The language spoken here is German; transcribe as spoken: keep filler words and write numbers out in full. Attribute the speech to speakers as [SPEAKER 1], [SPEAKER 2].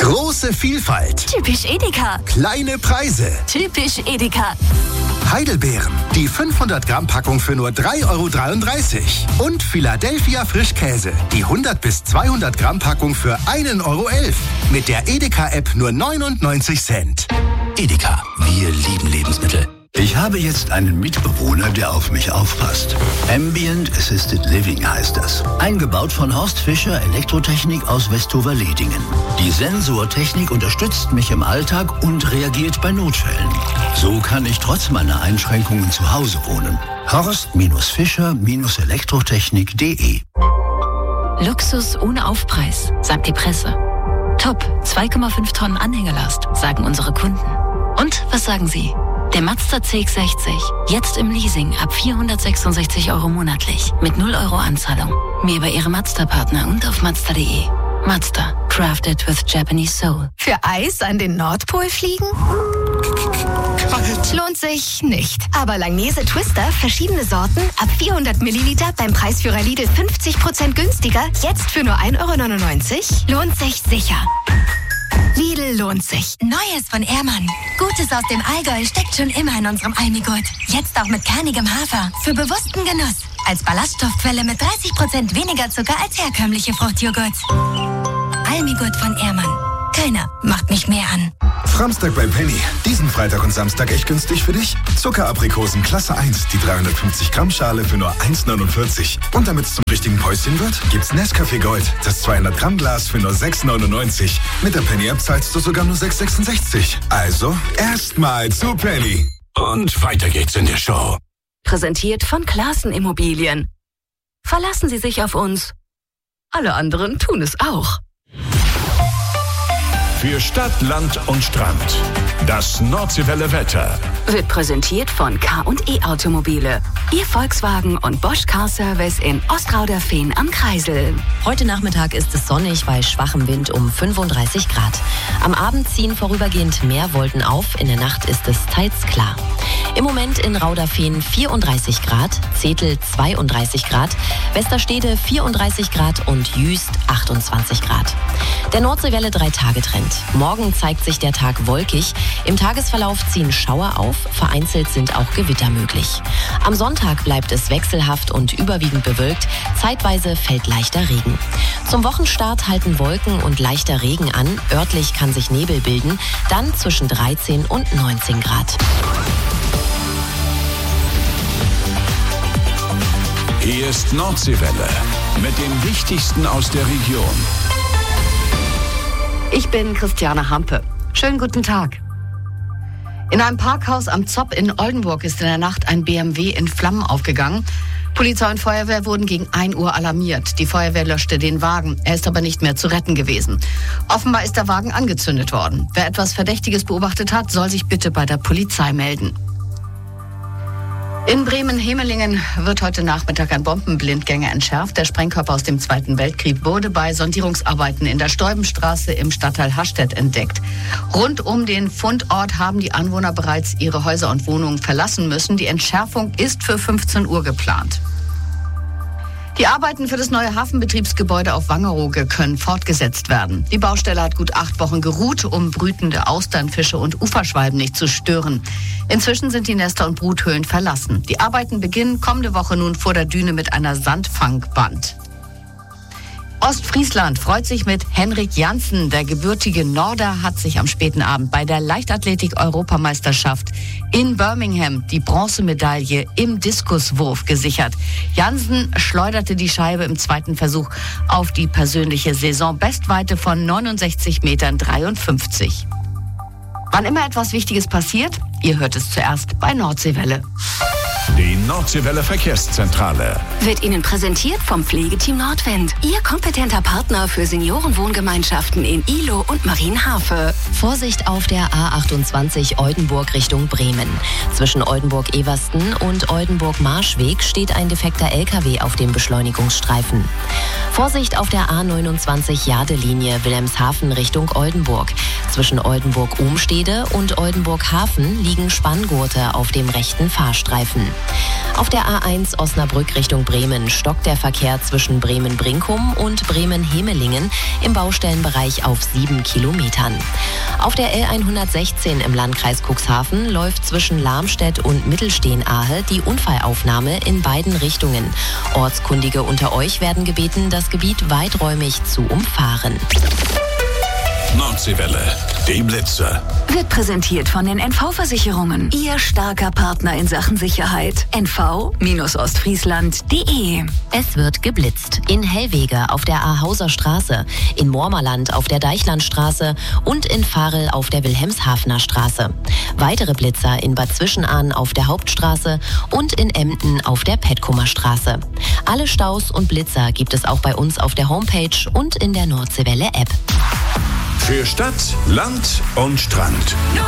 [SPEAKER 1] Große Vielfalt.
[SPEAKER 2] Typisch Edeka.
[SPEAKER 1] Kleine Preise.
[SPEAKER 2] Typisch Edeka.
[SPEAKER 1] Heidelbeeren. Die fünfhundert Gramm Packung für nur drei Euro dreiunddreißig. Und Philadelphia Frischkäse. Die hundert bis zweihundert Gramm Packung für ein Euro elf. Mit der Edeka-App nur neunundneunzig Cent.
[SPEAKER 3] Edeka, wir lieben Lebensmittel. Ich habe jetzt einen Mitbewohner, der auf mich aufpasst. Ambient Assisted Living heißt das. Eingebaut von Horst Fischer Elektrotechnik aus Westover-Ledingen. Die Sensortechnik unterstützt mich im Alltag und reagiert bei Notfällen. So kann ich trotz meiner Einschränkungen zu Hause wohnen. Horst-Fischer Elektrotechnik punkt de
[SPEAKER 2] Luxus ohne Aufpreis, sagt die Presse. Top, zwei Komma fünf Tonnen Anhängelast, sagen unsere Kunden. Und was sagen Sie? Der Mazda C X sechzig, jetzt im Leasing ab vierhundertsechsundsechzig Euro monatlich, mit null Euro Anzahlung. Mehr über Ihre Mazda-Partner und auf mazda punkt de. Mazda, crafted with Japanese soul.
[SPEAKER 4] Für Eis an den Nordpol fliegen? Kalt. Lohnt sich nicht. Aber Langnese Twister, verschiedene Sorten, ab vierhundert Milliliter beim Preisführer Lidl fünfzig Prozent günstiger, jetzt für nur ein Euro neunundneunzig? Lohnt sich sicher. Lidl lohnt sich.
[SPEAKER 5] Neues von Ehrmann. Gutes aus dem Allgäu steckt schon immer in unserem Almigut. Jetzt auch mit kernigem Hafer. Für bewussten Genuss. Als Ballaststoffquelle mit dreißig Prozent weniger Zucker als herkömmliche Fruchtjoghurts. Almigut von Ehrmann. Keiner macht mich mehr an.
[SPEAKER 6] Samstag bei Penny. Diesen Freitag und Samstag echt günstig für dich. Zuckeraprikosen Klasse eins, die dreihundertfünfzig Gramm Schale für nur eins neunundvierzig. Und damit es zum richtigen Päuschen wird, gibt's Nescafé Gold, das zweihundert Gramm Glas für nur sechs neunundneunzig. Mit der Penny-App zahlst du sogar nur sechs sechsundsechzig. Also, erstmal zu Penny.
[SPEAKER 3] Und weiter geht's in der Show.
[SPEAKER 2] Präsentiert von Classen Immobilien. Verlassen Sie sich auf uns. Alle anderen tun es auch.
[SPEAKER 7] Für Stadt, Land und Strand. Das Nordseewelle Wetter.
[SPEAKER 2] Wird präsentiert von K und E Automobile. Ihr Volkswagen und Bosch Car Service in Ostrauderfehn am Kreisel.
[SPEAKER 8] Heute Nachmittag ist es sonnig bei schwachem Wind um fünfunddreißig Grad. Am Abend ziehen vorübergehend mehr Wolken auf. In der Nacht ist es teils klar. Im Moment in Rauderfehn vierunddreißig Grad, Zetel zweiunddreißig Grad, Westerstede vierunddreißig Grad und Jüst achtundzwanzig Grad. Der Nordseewelle drei-Tage-Trend. Morgen zeigt sich der Tag wolkig. Im Tagesverlauf ziehen Schauer auf. Vereinzelt sind auch Gewitter möglich. Am Sonntag bleibt es wechselhaft und überwiegend bewölkt. Zeitweise fällt leichter Regen. Zum Wochenstart halten Wolken und leichter Regen an. Örtlich kann sich Nebel bilden. Dann zwischen dreizehn und neunzehn Grad.
[SPEAKER 7] Hier ist Nordseewelle mit dem Wichtigsten aus der Region.
[SPEAKER 9] Ich bin Christiane Hampe. Schönen guten Tag. In einem Parkhaus am Zopp in Oldenburg ist in der Nacht ein B M W in Flammen aufgegangen. Polizei und Feuerwehr wurden gegen ein Uhr alarmiert. Die Feuerwehr löschte den Wagen. Er ist aber nicht mehr zu retten gewesen. Offenbar ist der Wagen angezündet worden. Wer etwas Verdächtiges beobachtet hat, soll sich bitte bei der Polizei melden. In Bremen-Hemelingen wird heute Nachmittag ein Bombenblindgänger entschärft. Der Sprengkörper aus dem Zweiten Weltkrieg wurde bei Sondierungsarbeiten in der Stäubenstraße im Stadtteil Hastedt entdeckt. Rund um den Fundort haben die Anwohner bereits ihre Häuser und Wohnungen verlassen müssen. Die Entschärfung ist für fünfzehn Uhr geplant. Die Arbeiten für das neue Hafenbetriebsgebäude auf Wangerooge können fortgesetzt werden. Die Baustelle hat gut acht Wochen geruht, um brütende Austern, Fische und Uferschwalben nicht zu stören. Inzwischen sind die Nester und Bruthöhlen verlassen. Die Arbeiten beginnen kommende Woche nun vor der Düne mit einer Sandfangband. Ostfriesland freut sich mit Henrik Janssen. Der gebürtige Norder hat sich am späten Abend bei der Leichtathletik-Europameisterschaft in Birmingham die Bronzemedaille im Diskuswurf gesichert. Janssen schleuderte die Scheibe im zweiten Versuch auf die persönliche Saisonbestweite von neunundsechzig Metern dreiundfünfzig. Wann immer etwas Wichtiges passiert, ihr hört es zuerst bei Nordseewelle.
[SPEAKER 7] Die Nordseewelle Verkehrszentrale
[SPEAKER 2] wird Ihnen präsentiert vom Pflegeteam Nordwind. Ihr kompetenter Partner für Seniorenwohngemeinschaften in Ihlow und Marienhafe.
[SPEAKER 8] Vorsicht auf der A achtundzwanzig Oldenburg Richtung Bremen. Zwischen Oldenburg-Eversten und Oldenburg-Marschweg steht ein defekter L K W auf dem Beschleunigungsstreifen. Vorsicht auf der A neunundzwanzig Jade-Linie Wilhelmshaven Richtung Oldenburg. Zwischen Oldenburg-Ohmstede und Oldenburg-Hafen liegen Spanngurte auf dem rechten Fahrstreifen. Auf der A eins Osnabrück Richtung Bremen stockt der Verkehr zwischen Bremen-Brinkum und Bremen-Hemelingen im Baustellenbereich auf sieben Kilometern. Auf der L hundertsechzehn im Landkreis Cuxhaven läuft zwischen Lamstedt und Mittelstehen-Ahe die Unfallaufnahme in beiden Richtungen. Ortskundige unter euch werden gebeten, das Gebiet weiträumig zu umfahren.
[SPEAKER 7] Nordseewelle, die Blitzer.
[SPEAKER 10] Wird präsentiert von den N V-Versicherungen. Ihr starker Partner in Sachen Sicherheit. N V Ostfriesland punkt de.
[SPEAKER 8] Es wird geblitzt. In Hellwege auf der Ahauser Straße, in Mormerland auf der Deichlandstraße und in Varel auf der Wilhelmshavener Straße. Weitere Blitzer in Bad Zwischenahn auf der Hauptstraße und in Emden auf der Petkumer Straße. Alle Staus und Blitzer gibt es auch bei uns auf der Homepage und in der Nordseewelle-App.
[SPEAKER 7] Für Stadt, Land und Strand.